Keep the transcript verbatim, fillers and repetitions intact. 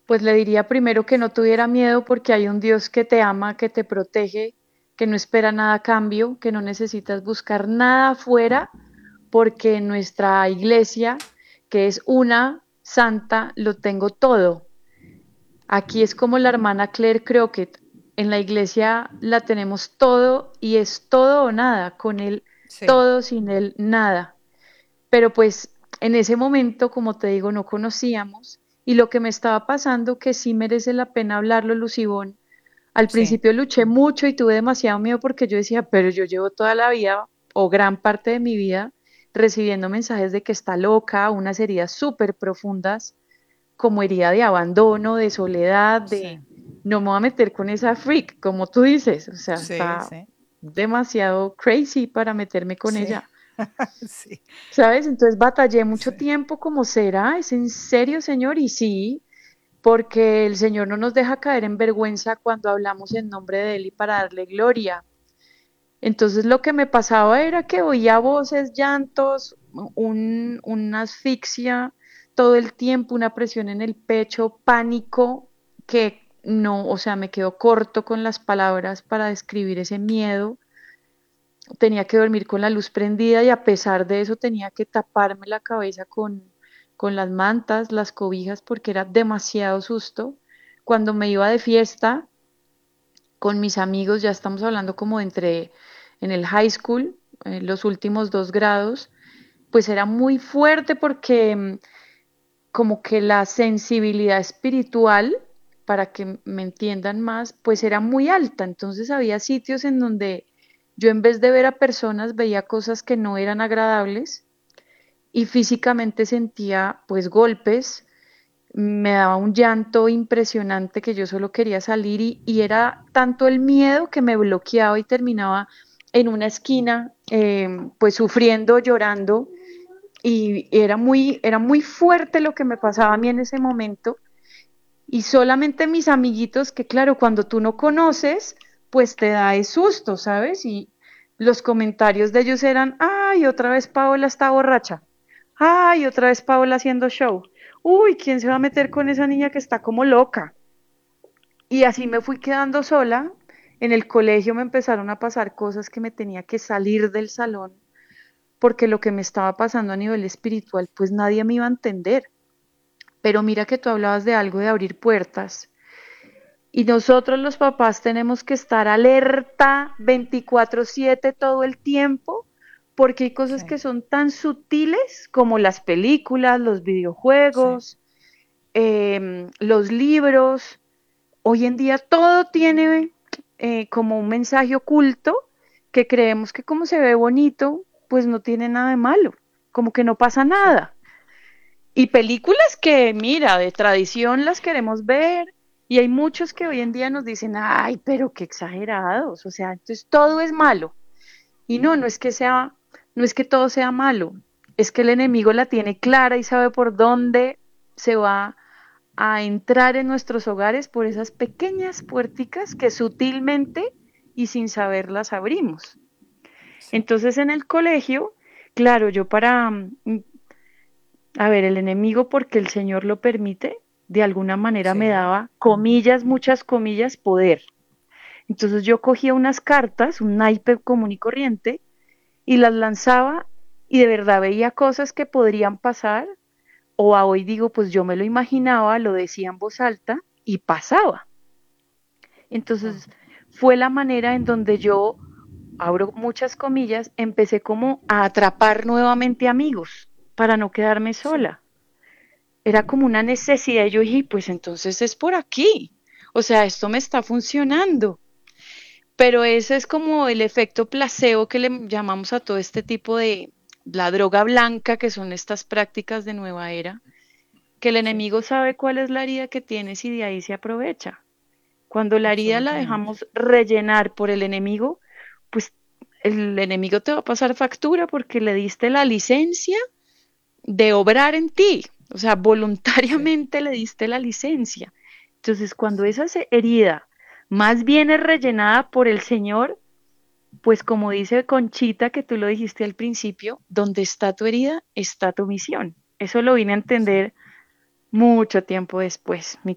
Pues le diría primero que no tuviera miedo porque hay un Dios que te ama, que te protege, que no espera nada a cambio, que no necesitas buscar nada afuera porque en nuestra iglesia, que es una santa, lo tengo todo. Aquí es como la hermana Claire Crockett. En la iglesia la tenemos todo y es todo o nada, con él Sí, todo, sin él nada. Pero pues en ese momento, como te digo, no conocíamos y lo que me estaba pasando, que sí merece la pena hablarlo, Lucibón. Al sí, principio luché mucho y tuve demasiado miedo porque yo decía, pero yo llevo toda la vida o gran parte de mi vida recibiendo mensajes de que está loca, unas heridas súper profundas, como herida de abandono, de soledad, de sí, no me voy a meter con esa freak, como tú dices, o sea, sí, está sí, demasiado crazy para meterme con sí, ella. sí, ¿Sabes? Entonces batallé mucho sí, tiempo como será, ¿es en serio, Señor? Y sí, porque el Señor no nos deja caer en vergüenza cuando hablamos en nombre de Él y para darle gloria. Entonces lo que me pasaba era que oía voces, llantos, un, una asfixia todo el tiempo, una presión en el pecho, pánico, que no, o sea, me quedo corto con las palabras para describir ese miedo. Tenía que dormir con la luz prendida y a pesar de eso tenía que taparme la cabeza con, con las mantas, las cobijas, porque era demasiado susto. Cuando me iba de fiesta con mis amigos, ya estamos hablando como de entre en el high school, eh, los últimos dos grados, pues era muy fuerte porque mm, como que la sensibilidad espiritual, para que me entiendan más, pues era muy alta. Entonces había sitios en donde yo en vez de ver a personas veía cosas que no eran agradables y físicamente sentía pues golpes, me daba un llanto impresionante que yo solo quería salir y, y era tanto el miedo que me bloqueaba y terminaba en una esquina eh, pues sufriendo, llorando y era muy, era muy fuerte lo que me pasaba a mí en ese momento y solamente mis amiguitos que claro, cuando tú no conoces, pues te da el susto, ¿sabes? Y los comentarios de ellos eran, ay, otra vez Paola está borracha, ay, otra vez Paola haciendo show, uy, ¿quién se va a meter con esa niña que está como loca? Y así me fui quedando sola. En el colegio me empezaron a pasar cosas que me tenía que salir del salón porque lo que me estaba pasando a nivel espiritual, pues nadie me iba a entender. Pero mira que tú hablabas de algo de abrir puertas. Y nosotros los papás tenemos que estar alerta veinticuatro siete todo el tiempo, porque hay cosas sí, que son tan sutiles como las películas, los sí, videojuegos, eh, los libros. Hoy en día todo tiene eh, como un mensaje oculto que creemos que como se ve bonito, pues no tiene nada de malo, como que no pasa sí, nada. Y películas que, mira, de tradición las queremos ver. Y hay muchos que hoy en día nos dicen, ay, pero qué exagerados. O sea, entonces todo es malo. Y no, no es que sea, no es que todo sea malo. Es que el enemigo la tiene clara y sabe por dónde se va a entrar en nuestros hogares por esas pequeñas puerticas que sutilmente y sin saberlas abrimos. sí, Entonces en el colegio, claro, yo para mm, a ver, el enemigo, porque el Señor lo permite, de alguna manera me sí, daba, comillas, muchas comillas, poder. Entonces yo cogía unas cartas, un naipe común y corriente, y las lanzaba y de verdad veía cosas que podrían pasar, o a hoy digo, pues yo me lo imaginaba, lo decía en voz alta y pasaba. mm, Entonces fue la manera en donde yo, abro muchas comillas, empecé como a atrapar nuevamente amigos para no quedarme sí, sola. Era como una necesidad. Y yo dije, pues entonces es por aquí. O sea, esto me está funcionando. Pero ese es como el efecto placebo que le llamamos a todo este tipo de la droga blanca, que son estas prácticas de nueva era, que el sí, enemigo sabe cuál es la herida que tienes y de ahí se aprovecha. Cuando la herida la absolutamente. dejamos rellenar por el enemigo, pues el enemigo te va a pasar factura porque le diste la licencia de obrar en ti, o sea, Sí, voluntariamente le diste la licencia. Entonces, cuando sí, esa herida más bien es rellenada por el Señor, pues como dice Conchita, que tú lo dijiste al principio, donde está tu herida, está tu misión. Eso lo vine a sí. entender mucho tiempo después, mi